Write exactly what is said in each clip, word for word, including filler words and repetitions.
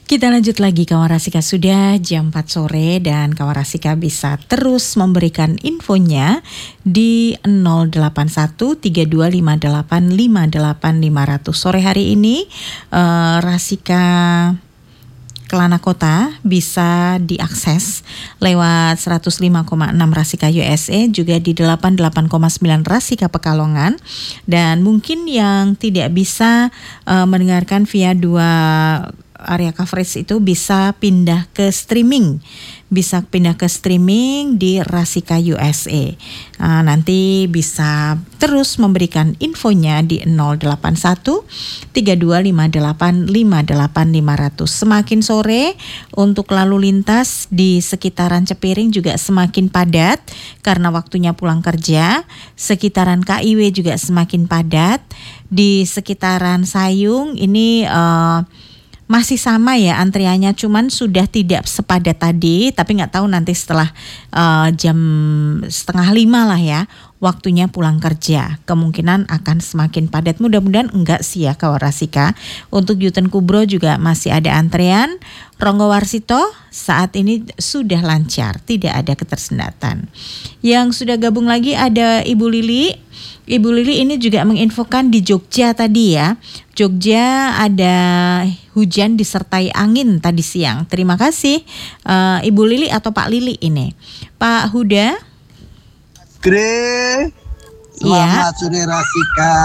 Kita lanjut lagi kawan Rasika, sudah jam empat sore dan kawan Rasika bisa terus memberikan infonya di nol delapan satu tiga dua lima delapan lima delapan lima nol nol. Sore hari ini uh, Rasika Kelana Kota bisa diakses lewat seratus lima koma enam Rasika U S A, juga di delapan puluh delapan koma sembilan Rasika Pekalongan. Dan mungkin yang tidak bisa uh, mendengarkan via dua area coverage itu bisa pindah ke streaming, bisa pindah ke streaming di Rasika U S A. Nah, nanti bisa terus memberikan infonya di nol delapan satu tiga dua lima delapan lima delapan lima nol nol. Semakin sore untuk lalu lintas di sekitaran Cepiring juga semakin padat karena waktunya pulang kerja. Sekitaran K I W juga semakin padat. Di sekitaran Sayung ini uh, masih sama ya antriannya, cuman sudah tidak sepadat tadi, tapi nggak tahu nanti setelah uh, jam setengah lima lah ya, waktunya pulang kerja, kemungkinan akan semakin padat. Mudah-mudahan enggak sih ya kawan Rasika. Untuk Yuten Kubro juga masih ada antrean. Ronggo Warsito saat ini sudah lancar, tidak ada ketersendatan. Yang sudah gabung lagi ada Ibu Lili. Ibu Lili ini juga menginfokan di Jogja tadi ya. Jogja ada hujan disertai angin tadi siang. Terima kasih uh, Ibu Lili atau Pak Lili ini. Pak Huda. Gre, selamat ya. Sore Rasika.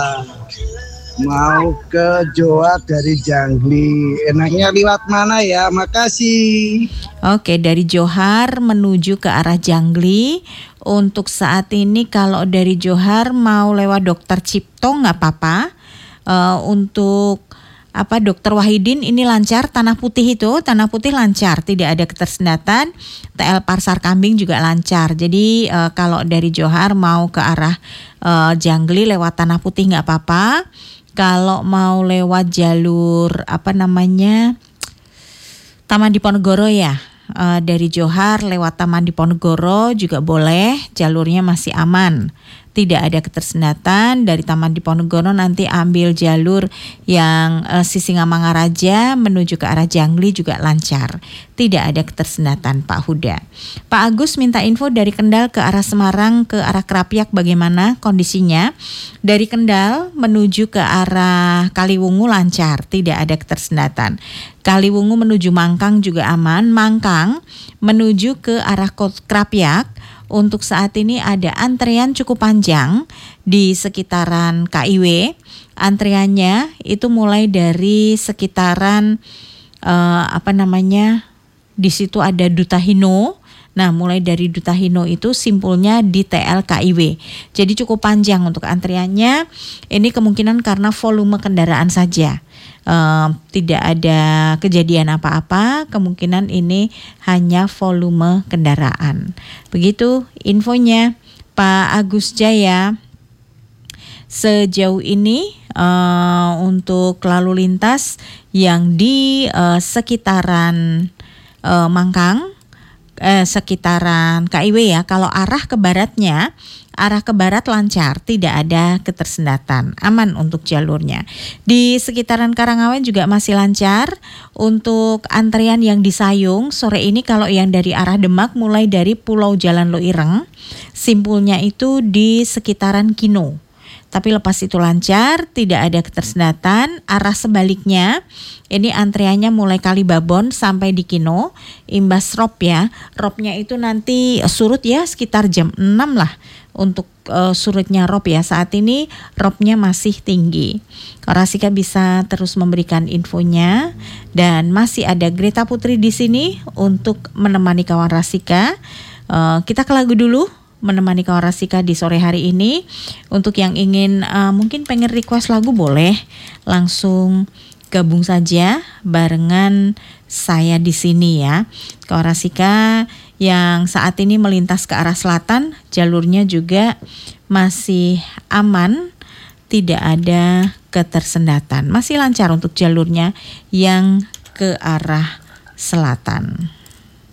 Mau ke Joa dari Jangli. Enaknya lewat mana ya? Makasih. Oke, dari Johar menuju ke arah Jangli. Untuk saat ini kalau dari Johar mau lewat Dokter Cipto nggak apa-apa. Uh, untuk apa Dokter Wahidin ini lancar, Tanah Putih itu, Tanah Putih lancar, tidak ada ketersendatan. T L Pasar Kambing juga lancar. Jadi uh, kalau dari Johar mau ke arah uh, Jangli lewat Tanah Putih nggak apa-apa. Kalau mau lewat jalur apa namanya Taman Diponegoro ya. Uh, dari Johar lewat Taman Diponegoro juga boleh, jalurnya masih aman, tidak ada ketersendatan. Dari Taman Diponegoro nanti ambil jalur yang uh, Sisingamangaraja menuju ke arah Jangli juga lancar, tidak ada ketersendatan Pak Huda. Pak Agus minta info dari Kendal ke arah Semarang ke arah Krapiak bagaimana kondisinya. Dari Kendal menuju ke arah Kaliwungu lancar, tidak ada ketersendatan. Kaliwungu menuju Mangkang juga aman. Mangkang menuju ke arah Krapiak untuk saat ini ada antrean cukup panjang di sekitaran K I W. Antreannya itu mulai dari sekitaran uh, apa namanya di situ ada Duta Hino. Nah, mulai dari Duta Hino itu simpulnya di T L K I W. Jadi cukup panjang untuk antriannya. Ini kemungkinan karena volume kendaraan saja. Uh, tidak ada kejadian apa-apa, kemungkinan ini hanya volume kendaraan. Begitu infonya Pak Agus Jaya. Sejauh ini uh, untuk lalu lintas yang di uh, sekitaran uh, Mangkang, uh, sekitaran K I W ya, kalau arah ke baratnya, arah ke barat lancar, tidak ada ketersendatan, aman untuk jalurnya. Di sekitaran Karangawan juga masih lancar. Untuk antrian yang di Sayung, sore ini kalau yang dari arah Demak mulai dari Pulau Jalan Loireng, simpulnya itu di sekitaran Kino. Tapi lepas itu lancar, tidak ada ketersendatan. Arah sebaliknya, ini antriannya mulai Kalibabon sampai di Kino, imbas Rob ya. Robnya itu nanti surut ya sekitar jam enam lah. Untuk uh, surutnya Rob ya, saat ini Robnya masih tinggi. Rasika bisa terus memberikan infonya. Dan masih ada Greta Putri di sini untuk menemani kawan Rasika. Uh, kita ke lagu dulu, menemani kawan Rasika di sore hari ini. Untuk yang ingin uh, mungkin pengen request lagu, boleh langsung gabung saja barengan saya di sini ya. Kawan Rasika yang saat ini melintas ke arah selatan, jalurnya juga masih aman, tidak ada ketersendatan, masih lancar untuk jalurnya yang ke arah selatan.